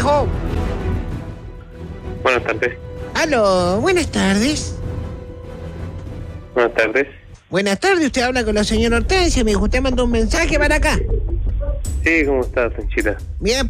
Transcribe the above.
viejo. Buenas tardes. Aló, buenas tardes. Buenas tardes. Buenas tardes, usted habla con la señora Hortensia. Me dijo, usted mandó un mensaje para acá. Sí, ¿cómo estás, Sanchita? Bien.